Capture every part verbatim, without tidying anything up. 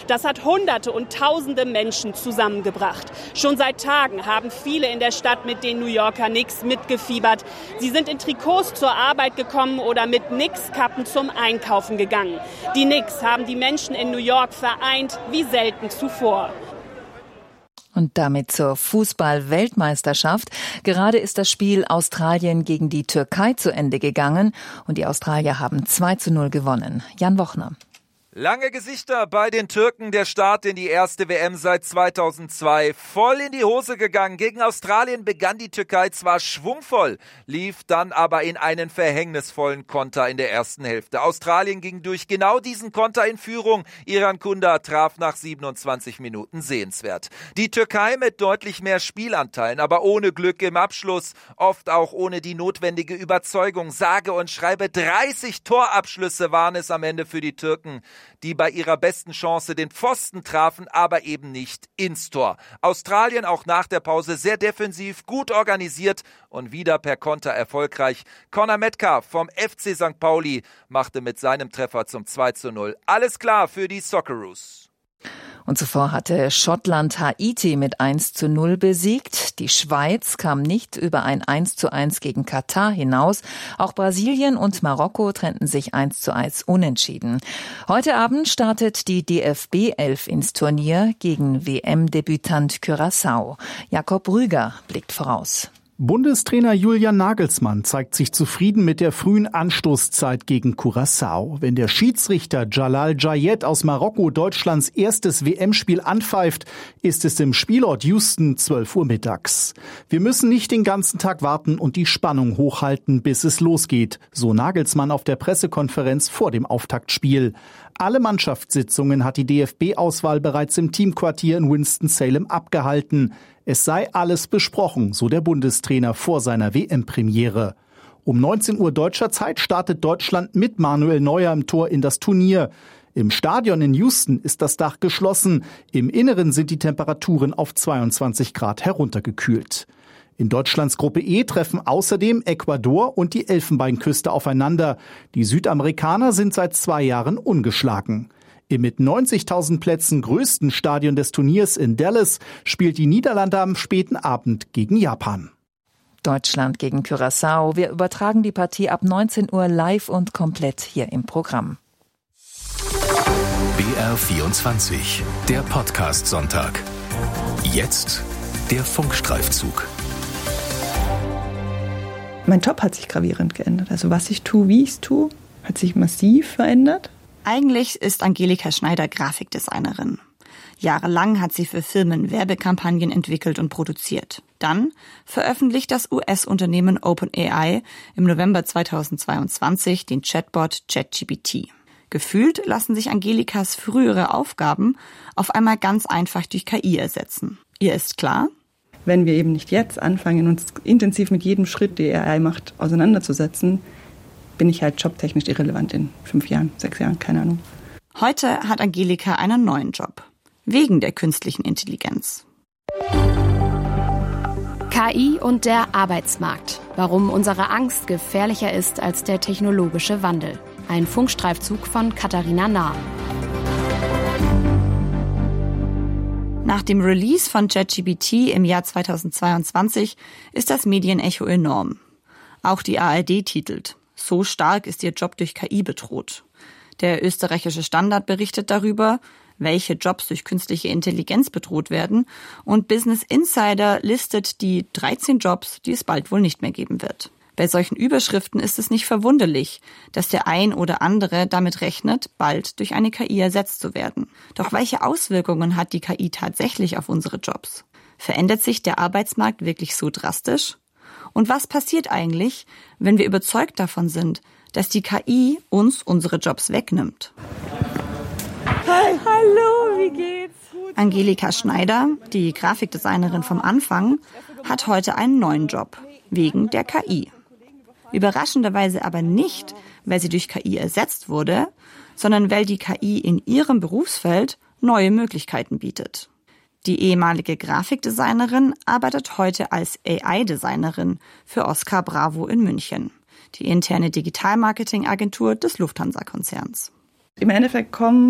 Das hat Hunderte und Tausende Menschen zusammengebracht. Schon seit Tagen haben viele in der Stadt mit den New Yorker Knicks mitgefiebert. Sie sind in Trikots zur Arbeit gekommen oder mit Knicks-Kappen zum Einkaufen gegangen. Die Knicks haben die Menschen in New York vereint wie selten zuvor. Und damit zur Fußball-Weltmeisterschaft. Gerade ist das Spiel Australien gegen die Türkei zu Ende gegangen und die Australier haben zwei zu null gewonnen. Jan Wochner. Lange Gesichter bei den Türken, der Start in die erste W M seit zweitausendzwei. Voll in die Hose gegangen. Gegen Australien begann die Türkei zwar schwungvoll, lief dann aber in einen verhängnisvollen Konter in der ersten Hälfte. Australien ging durch genau diesen Konter in Führung. Iran Kunda traf nach siebenundzwanzig Minuten sehenswert. Die Türkei mit deutlich mehr Spielanteilen, aber ohne Glück im Abschluss. Oft auch ohne die notwendige Überzeugung. Sage und schreibe dreißig Torabschlüsse waren es am Ende für die Türken, die bei ihrer besten Chance den Pfosten trafen, aber eben nicht ins Tor. Australien auch nach der Pause sehr defensiv, gut organisiert und wieder per Konter erfolgreich. Conor Metcalf vom F C Sankt Pauli machte mit seinem Treffer zum zwei zu null. Alles klar für die Socceroos. Und zuvor hatte Schottland Haiti mit eins zu null besiegt. Die Schweiz kam nicht über ein eins zu eins gegen Katar hinaus. Auch Brasilien und Marokko trennten sich eins zu eins unentschieden. Heute Abend startet die D F B elf ins Turnier gegen W M-Debütant Curaçao. Jakob Rüger blickt voraus. Bundestrainer Julian Nagelsmann zeigt sich zufrieden mit der frühen Anstoßzeit gegen Curaçao. Wenn der Schiedsrichter Jalal Jayed aus Marokko Deutschlands erstes W M-Spiel anpfeift, ist es im Spielort Houston zwölf Uhr mittags. Wir müssen nicht den ganzen Tag warten und die Spannung hochhalten, bis es losgeht, so Nagelsmann auf der Pressekonferenz vor dem Auftaktspiel. Alle Mannschaftssitzungen hat die D F B-Auswahl bereits im Teamquartier in Winston-Salem abgehalten. Es sei alles besprochen, so der Bundestrainer vor seiner W M-Premiere. Um neunzehn Uhr deutscher Zeit startet Deutschland mit Manuel Neuer im Tor in das Turnier. Im Stadion in Houston ist das Dach geschlossen. Im Inneren sind die Temperaturen auf zweiundzwanzig Grad heruntergekühlt. In Deutschlands Gruppe E treffen außerdem Ecuador und die Elfenbeinküste aufeinander. Die Südamerikaner sind seit zwei Jahren ungeschlagen. Im mit neunzigtausend Plätzen größten Stadion des Turniers in Dallas spielt die Niederlande am späten Abend gegen Japan. Deutschland gegen Curaçao. Wir übertragen die Partie ab neunzehn Uhr live und komplett hier im Programm. B R vierundzwanzig, der Podcast-Sonntag. Jetzt der Funkstreifzug. Mein Job hat sich gravierend geändert. Also was ich tue, wie ich es tue, hat sich massiv verändert. Eigentlich ist Angelika Schneider Grafikdesignerin. Jahrelang hat sie für Firmen Werbekampagnen entwickelt und produziert. Dann veröffentlicht das U S-Unternehmen OpenAI im November zweitausendzweiundzwanzig den Chatbot ChatGPT. Gefühlt lassen sich Angelikas frühere Aufgaben auf einmal ganz einfach durch K I ersetzen. Ihr ist klar, wenn wir eben nicht jetzt anfangen, uns intensiv mit jedem Schritt, den A I macht, auseinanderzusetzen, bin ich halt jobtechnisch irrelevant in fünf Jahren, sechs Jahren, keine Ahnung. Heute hat Angelika einen neuen Job. Wegen der künstlichen Intelligenz. K I und der Arbeitsmarkt. Warum unsere Angst gefährlicher ist als der technologische Wandel. Ein Funkstreifzug von Katharina Nahr. Nach dem Release von ChatGPT im Jahr zweitausendzweiundzwanzig ist das Medienecho enorm. Auch die A R D titelt: So stark ist ihr Job durch K I bedroht. Der österreichische Standard berichtet darüber, welche Jobs durch künstliche Intelligenz bedroht werden, und Business Insider listet die dreizehn Jobs, die es bald wohl nicht mehr geben wird. Bei solchen Überschriften ist es nicht verwunderlich, dass der ein oder andere damit rechnet, bald durch eine K I ersetzt zu werden. Doch welche Auswirkungen hat die K I tatsächlich auf unsere Jobs? Verändert sich der Arbeitsmarkt wirklich so drastisch? Und was passiert eigentlich, wenn wir überzeugt davon sind, dass die K I uns unsere Jobs wegnimmt? Hi, hallo, wie geht's? Angelika Schneider, die Grafikdesignerin vom Anfang, hat heute einen neuen Job, wegen der K I. Überraschenderweise aber nicht, weil sie durch K I ersetzt wurde, sondern weil die K I in ihrem Berufsfeld neue Möglichkeiten bietet. Die ehemalige Grafikdesignerin arbeitet heute als A I-Designerin für Oscar Bravo in München, die interne Digitalmarketing-Agentur des Lufthansa-Konzerns. Im Endeffekt kommen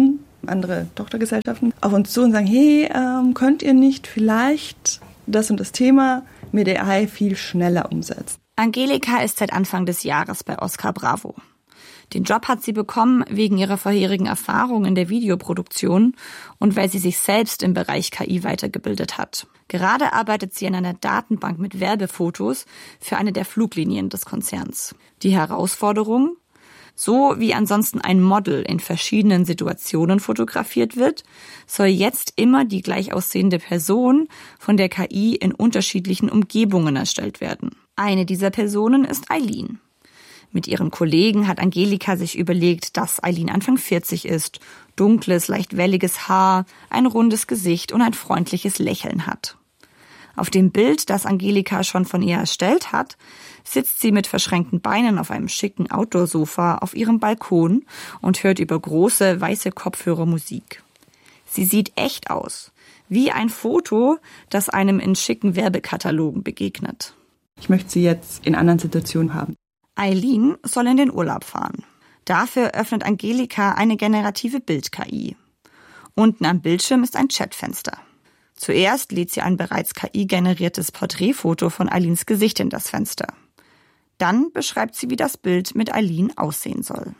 andere Tochtergesellschaften, auf uns zu und sagen, hey, ähm, könnt ihr nicht vielleicht das und das Thema mit A I viel schneller umsetzen? Angelika ist seit Anfang des Jahres bei Oscar Bravo. Den Job hat sie bekommen wegen ihrer vorherigen Erfahrung in der Videoproduktion und weil sie sich selbst im Bereich K I weitergebildet hat. Gerade arbeitet sie an einer Datenbank mit Werbefotos für eine der Fluglinien des Konzerns. Die Herausforderung? So wie ansonsten ein Model in verschiedenen Situationen fotografiert wird, soll jetzt immer die gleich aussehende Person von der K I in unterschiedlichen Umgebungen erstellt werden. Eine dieser Personen ist Eileen. Mit ihrem Kollegen hat Angelika sich überlegt, dass Eileen Anfang vierzig ist, dunkles, leicht welliges Haar, ein rundes Gesicht und ein freundliches Lächeln hat. Auf dem Bild, das Angelika schon von ihr erstellt hat, sitzt sie mit verschränkten Beinen auf einem schicken Outdoor-Sofa auf ihrem Balkon und hört über große, weiße Kopfhörer Musik. Sie sieht echt aus, wie ein Foto, das einem in schicken Werbekatalogen begegnet. Ich möchte sie jetzt in anderen Situationen haben. Eileen soll in den Urlaub fahren. Dafür öffnet Angelika eine generative Bild-K I. Unten am Bildschirm ist ein Chatfenster. Zuerst lädt sie ein bereits K I-generiertes Porträtfoto von Eileens Gesicht in das Fenster. Dann beschreibt sie, wie das Bild mit Eileen aussehen soll.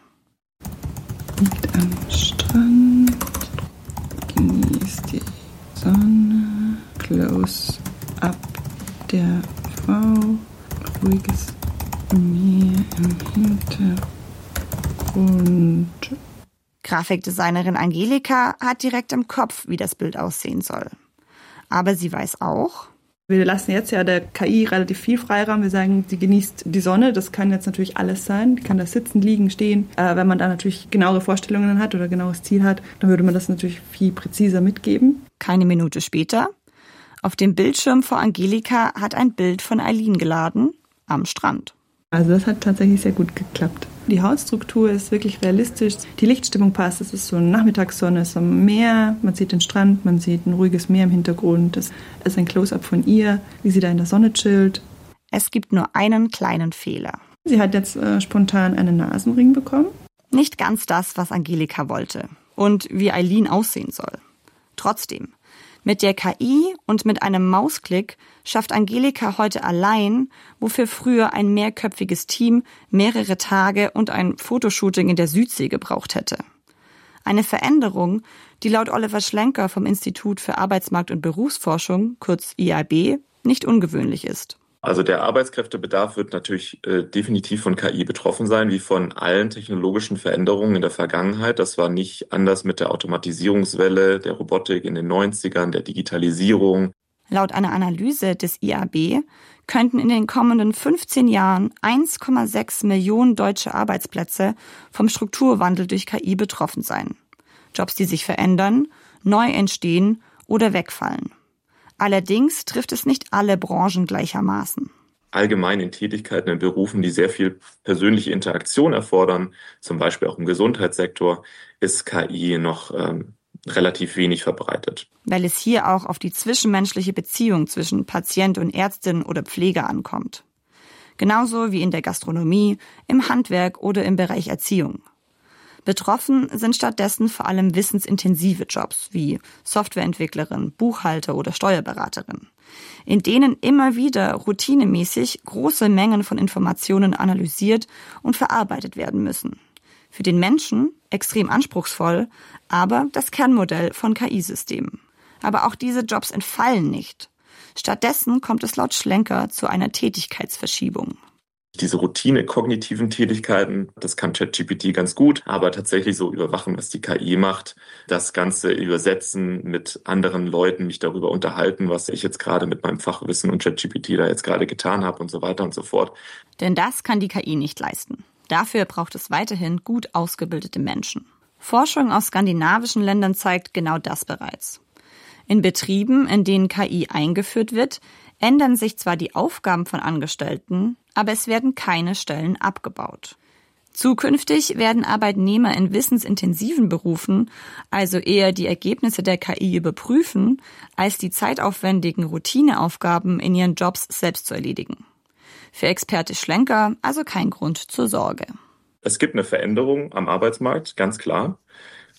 Liegt am Strand, genießt die Sonne, Close-up der Frau, ruhiges Meer im Hintergrund. Grafikdesignerin Angelika hat direkt im Kopf, wie das Bild aussehen soll. Aber sie weiß auch, wir lassen jetzt ja der K I relativ viel Freiraum. Wir sagen, sie genießt die Sonne. Das kann jetzt natürlich alles sein. Die kann da sitzen, liegen, stehen. Äh, wenn man da natürlich genauere Vorstellungen hat oder genaues Ziel hat, dann würde man das natürlich viel präziser mitgeben. Keine Minute später, auf dem Bildschirm vor Angelika hat ein Bild von Eileen geladen, am Strand. Also das hat tatsächlich sehr gut geklappt. Die Hautstruktur ist wirklich realistisch. Die Lichtstimmung passt. Es ist so eine Nachmittagssonne, es ist am Meer. Man sieht den Strand, man sieht ein ruhiges Meer im Hintergrund. Es ist ein Close-up von ihr, wie sie da in der Sonne chillt. Es gibt nur einen kleinen Fehler. Sie hat jetzt äh, spontan einen Nasenring bekommen. Nicht ganz das, was Angelika wollte und wie Eileen aussehen soll. Trotzdem, mit der K I und mit einem Mausklick schafft Angelika heute allein, wofür früher ein mehrköpfiges Team mehrere Tage und ein Fotoshooting in der Südsee gebraucht hätte. Eine Veränderung, die laut Oliver Schlenker vom Institut für Arbeitsmarkt- und Berufsforschung, kurz I A B, nicht ungewöhnlich ist. Also der Arbeitskräftebedarf wird natürlich äh, definitiv von K I betroffen sein, wie von allen technologischen Veränderungen in der Vergangenheit. Das war nicht anders mit der Automatisierungswelle, der Robotik in den neunzigern, der Digitalisierung. Laut einer Analyse des I A B könnten in den kommenden fünfzehn Jahren eins Komma sechs Millionen deutsche Arbeitsplätze vom Strukturwandel durch K I betroffen sein. Jobs, die sich verändern, neu entstehen oder wegfallen. Allerdings trifft es nicht alle Branchen gleichermaßen. Allgemein in Tätigkeiten, in Berufen, die sehr viel persönliche Interaktion erfordern, zum Beispiel auch im Gesundheitssektor, ist K I noch ähm, relativ wenig verbreitet. Weil es hier auch auf die zwischenmenschliche Beziehung zwischen Patient und Ärztin oder Pfleger ankommt. Genauso wie in der Gastronomie, im Handwerk oder im Bereich Erziehung. Betroffen sind stattdessen vor allem wissensintensive Jobs wie Softwareentwicklerin, Buchhalter oder Steuerberaterin, in denen immer wieder routinemäßig große Mengen von Informationen analysiert und verarbeitet werden müssen. Für den Menschen extrem anspruchsvoll, aber das Kernmodell von K I-Systemen. Aber auch diese Jobs entfallen nicht. Stattdessen kommt es laut Schlenker zu einer Tätigkeitsverschiebung. Diese Routine-kognitiven Tätigkeiten, das kann ChatGPT ganz gut, aber tatsächlich so überwachen, was die K I macht, das Ganze übersetzen, mit anderen Leuten mich darüber unterhalten, was ich jetzt gerade mit meinem Fachwissen und ChatGPT da jetzt gerade getan habe und so weiter und so fort. Denn das kann die K I nicht leisten. Dafür braucht es weiterhin gut ausgebildete Menschen. Forschung aus skandinavischen Ländern zeigt genau das bereits. In Betrieben, in denen K I eingeführt wird, ändern sich zwar die Aufgaben von Angestellten, aber es werden keine Stellen abgebaut. Zukünftig werden Arbeitnehmer in wissensintensiven Berufen also eher die Ergebnisse der K I überprüfen, als die zeitaufwendigen Routineaufgaben in ihren Jobs selbst zu erledigen. Für Experte Schlenker also kein Grund zur Sorge. Es gibt eine Veränderung am Arbeitsmarkt, ganz klar.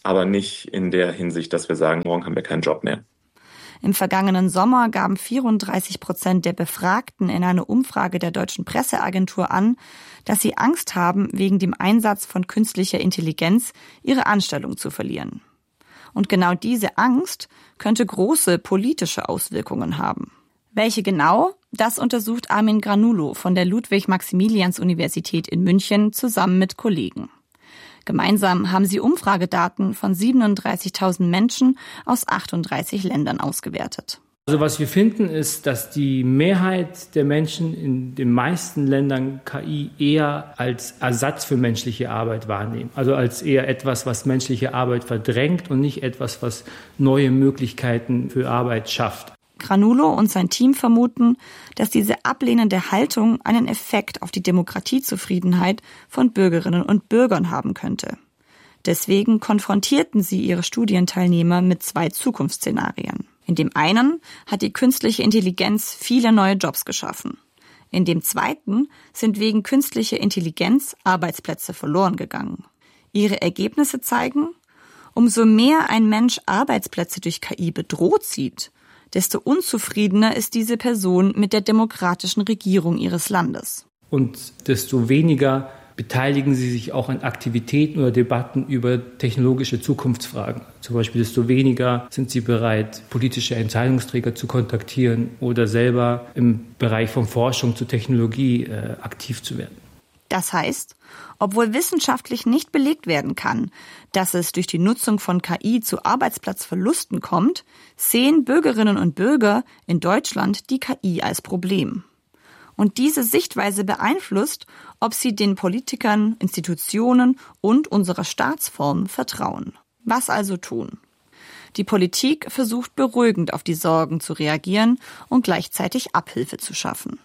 aber nicht in der Hinsicht, dass wir sagen, morgen haben wir keinen Job mehr. Im vergangenen Sommer gaben vierunddreißig Prozent der Befragten in einer Umfrage der Deutschen Presseagentur an, dass sie Angst haben, wegen dem Einsatz von künstlicher Intelligenz ihre Anstellung zu verlieren. Und genau diese Angst könnte große politische Auswirkungen haben. Welche genau? Das untersucht Armin Granulo von der Ludwig-Maximilians-Universität in München zusammen mit Kollegen. Gemeinsam haben sie Umfragedaten von siebenunddreißigtausend Menschen aus achtunddreißig Ländern ausgewertet. Also was wir finden, ist, dass die Mehrheit der Menschen in den meisten Ländern K I eher als Ersatz für menschliche Arbeit wahrnehmen. Also als eher etwas, was menschliche Arbeit verdrängt und nicht etwas, was neue Möglichkeiten für Arbeit schafft. Granulo und sein Team vermuten, dass diese ablehnende Haltung einen Effekt auf die Demokratiezufriedenheit von Bürgerinnen und Bürgern haben könnte. Deswegen konfrontierten sie ihre Studienteilnehmer mit zwei Zukunftsszenarien. In dem einen hat die künstliche Intelligenz viele neue Jobs geschaffen. In dem zweiten sind wegen künstlicher Intelligenz Arbeitsplätze verloren gegangen. Ihre Ergebnisse zeigen, umso mehr ein Mensch Arbeitsplätze durch K I bedroht sieht, desto unzufriedener ist diese Person mit der demokratischen Regierung ihres Landes. Und desto weniger beteiligen sie sich auch an Aktivitäten oder Debatten über technologische Zukunftsfragen. Zum Beispiel desto weniger sind sie bereit, politische Entscheidungsträger zu kontaktieren oder selber im Bereich von Forschung zur Technologie äh, aktiv zu werden. Das heißt, obwohl wissenschaftlich nicht belegt werden kann, dass es durch die Nutzung von K I zu Arbeitsplatzverlusten kommt, sehen Bürgerinnen und Bürger in Deutschland die K I als Problem. Und diese Sichtweise beeinflusst, ob sie den Politikern, Institutionen und unserer Staatsform vertrauen. Was also tun? Die Politik versucht beruhigend auf die Sorgen zu reagieren und gleichzeitig Abhilfe zu schaffen.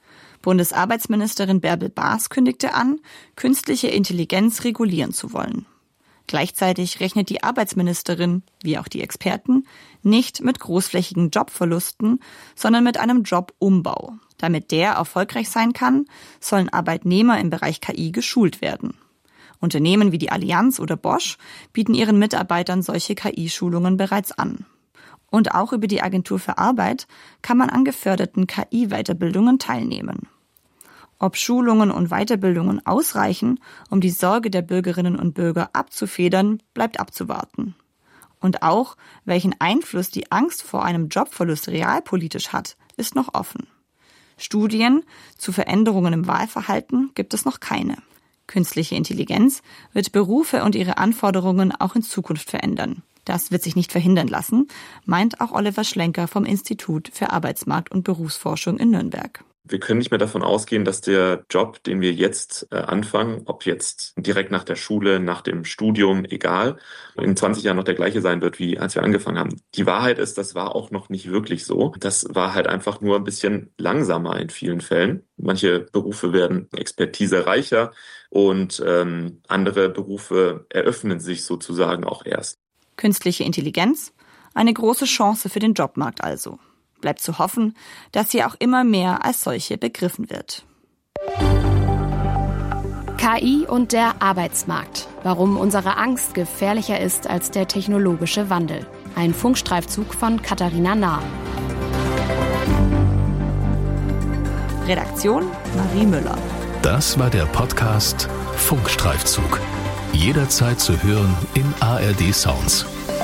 Bundesarbeitsministerin Bärbel Baas kündigte an, künstliche Intelligenz regulieren zu wollen. Gleichzeitig rechnet die Arbeitsministerin, wie auch die Experten, nicht mit großflächigen Jobverlusten, sondern mit einem Jobumbau. Damit der erfolgreich sein kann, sollen Arbeitnehmer im Bereich K I geschult werden. Unternehmen wie die Allianz oder Bosch bieten ihren Mitarbeitern solche K I-Schulungen bereits an. Und auch über die Agentur für Arbeit kann man an geförderten K I-Weiterbildungen teilnehmen. Ob Schulungen und Weiterbildungen ausreichen, um die Sorge der Bürgerinnen und Bürger abzufedern, bleibt abzuwarten. Und auch, welchen Einfluss die Angst vor einem Jobverlust realpolitisch hat, ist noch offen. Studien zu Veränderungen im Wahlverhalten gibt es noch keine. Künstliche Intelligenz wird Berufe und ihre Anforderungen auch in Zukunft verändern. Das wird sich nicht verhindern lassen, meint auch Oliver Schlenker vom Institut für Arbeitsmarkt- und Berufsforschung in Nürnberg. Wir können nicht mehr davon ausgehen, dass der Job, den wir jetzt äh, anfangen, ob jetzt direkt nach der Schule, nach dem Studium, egal, in zwanzig Jahren noch der gleiche sein wird, wie als wir angefangen haben. Die Wahrheit ist, das war auch noch nicht wirklich so. Das war halt einfach nur ein bisschen langsamer in vielen Fällen. Manche Berufe werden expertisereicher und ähm, andere Berufe eröffnen sich sozusagen auch erst. Künstliche Intelligenz, eine große Chance für den Jobmarkt also. Bleibt zu hoffen, dass sie auch immer mehr als solche begriffen wird. K I und der Arbeitsmarkt. Warum unsere Angst gefährlicher ist als der technologische Wandel. Ein Funkstreifzug von Katharina Nahr. Redaktion Marie Müller. Das war der Podcast Funkstreifzug. Jederzeit zu hören in A R D Sounds.